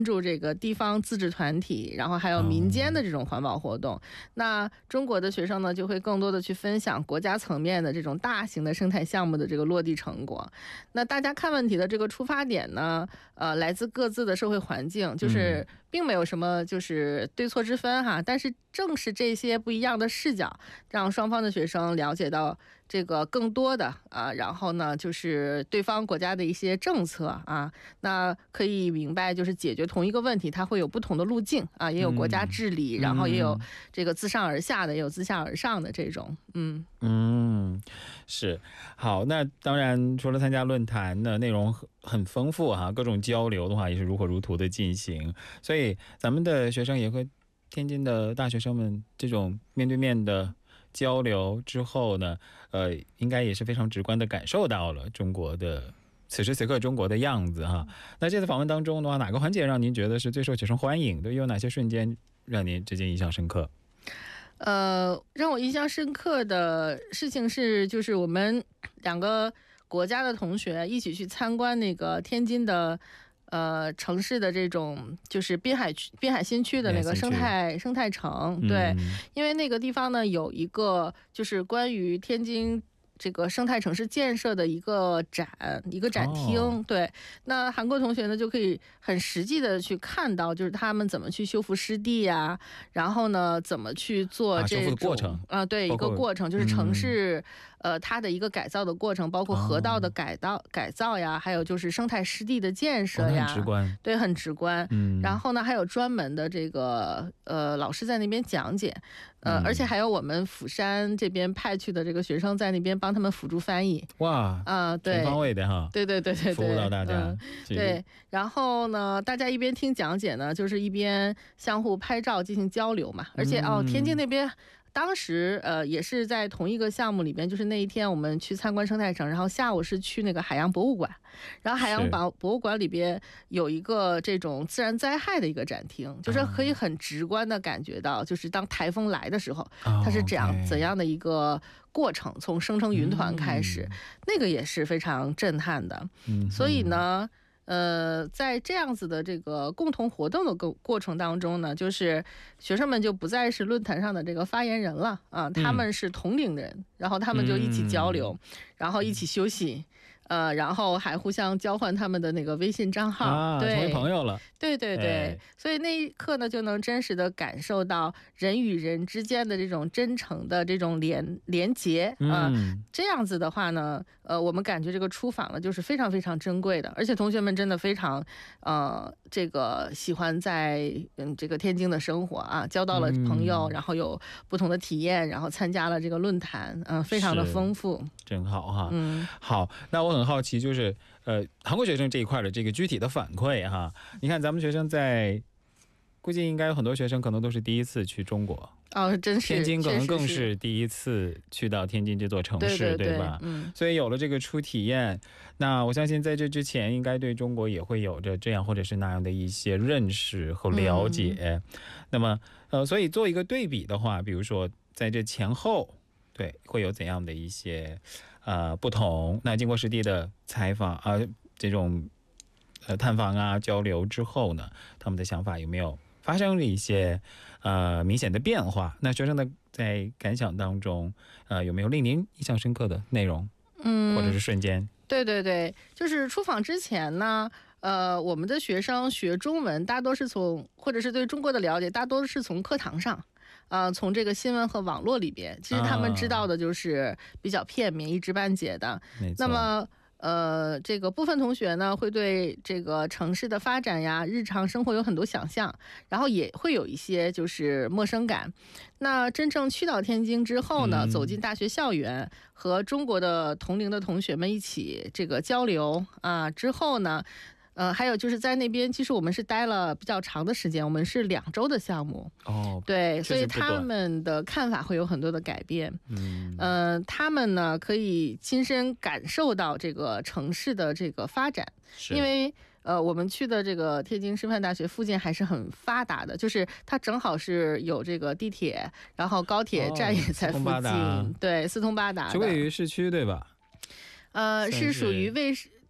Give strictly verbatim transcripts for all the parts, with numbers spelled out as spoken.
助这个地方自治团体，然后还有民间的这种环保活动。哦、那中国的学生呢，就会更多的去分享国家层面的这种大型的生态项目的这个落地成果。那大家看问题的这个出发点呢，呃，来自各自的社会环境，就是并没有什么就是对错之分哈。但是正是这些不一样的视角，让双方的学生了解到这个更多的啊，然后呢，就是对方国家的一些政策啊，那可以明白就是解决同一个问题，它会有不同的路径啊，也有国家治理，嗯、然后也有这个自上而下的，也有自下而上的这种，嗯嗯，是好。那当然，除了参加论坛呢，内容很丰富哈、啊，各种交流的话也是如火如荼的进行，所以咱们的学生也和天津的大学生们这种面对面的交流之后呢，呃，应该也是非常直观的感受到了中国的此时此刻中国的样子哈。那这次访问当中的话，哪个环节让您觉得是最受学生欢迎的？又有哪些瞬间让您至今印象深刻？ 呃，让我印象深刻的事情是，就是我们两个国家的同学一起去参观那个天津的。呃，城市的这种就是滨海区、滨海新区的那个生态生态城，对、嗯，因为那个地方呢有一个就是关于天津这个生态城市建设的一个展，一个展厅、哦，对。那韩国同学呢就可以很实际的去看到，就是他们怎么去修复湿地呀、啊，然后呢怎么去做这种、啊、修复的过程啊、呃，对，一个过程就是城市。嗯呃，它的一个改造的过程，包括河道的改道、哦、改造呀，还有就是生态湿地的建设呀， 哦、很直观， 对，很直观。嗯，然后呢，还有专门的这个呃老师在那边讲解，呃、嗯，而且还有我们釜山这边派去的这个学生在那边帮他们辅助翻译。 哇， 啊、呃，对， 全方位的哈， 对对对对对， 服务到大家、嗯。 对，然后呢，大家一边听讲解呢，就是一边相互拍照进行交流嘛，而且、嗯、哦，天津那边。当时呃也是在同一个项目里边，就是那一天我们去参观生态城，然后下午是去那个海洋博物馆，然后海洋博博物馆里边有一个这种自然灾害的一个展厅，就是可以很直观的感觉到，就是当台风来的时候，它是这样怎样的一个过程，从生成云团开始，嗯、那个也是非常震撼的。嗯，所以呢。呃，在这样子的这个共同活动的过过程当中呢，就是学生们就不再是论坛上的这个发言人了啊，他们是同龄人，嗯、然后他们就一起交流，嗯、然后一起休息。呃，然后还互相交换他们的那个微信账号， 啊， 对， 成为朋友了。 对对对、哎，所以那一刻呢，就能真实的感受到人与人之间的这种真诚的这种连连结啊、呃嗯。这样子的话呢，呃，我们感觉这个出访呢，就是非常非常珍贵的，而且同学们真的非常呃，这个喜欢在嗯这个天津的生活啊，交到了朋友，嗯、然后有不同的体验，然后参加了这个论坛，嗯、呃，非常的丰富， 真好哈。嗯，好，那我很好奇，就是呃，韩国学生这一块的这个具体的反馈哈，你看咱们学生在，估计应该有很多学生可能都是第一次去中国哦，真是天津可能更是第一次去到天津这座城市， 对, 对, 对, 对吧？嗯，所以有了这个初体验，那我相信在这之前应该对中国也会有着这样或者是那样的一些认识和了解。嗯、那么呃，所以做一个对比的话，比如说在这前后，对，会有怎样的一些呃不同？那经过实地的采访啊、呃，这种呃探访啊交流之后呢，他们的想法有没有发生了一些呃明显的变化？那学生的在感想当中，呃有没有令您印象深刻的内容？嗯，或者是瞬间？ 对对对，就是出访之前呢，呃，我们的学生学中文大多是从，或者是对中国的了解，大多是从课堂上。呃，从这个新闻和网络里边，其实他们知道的就是比较片面、一知半解的。啊、那么，呃，这个部分同学呢，会对这个城市的发展呀、日常生活有很多想象，然后也会有一些就是陌生感。那真正去到天津之后呢，嗯、走进大学校园，和中国的同龄的同学们一起这个交流啊，之后呢。呃，还有就是在那边，其实我们是待了比较长的时间，我们是两周的项目哦，对，所以他们的看法会有很多的改变。嗯，呃，他们呢可以亲身感受到这个城市的这个发展，因为呃，我们去的这个天津师范大学附近还是很发达的，就是它正好是有这个地铁，然后高铁站也在附近，哦、对，四通八达的， 就位于市区对吧？ 呃，是属于卫。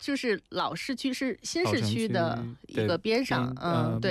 就是老市区，是新市区的一个边上，嗯，对。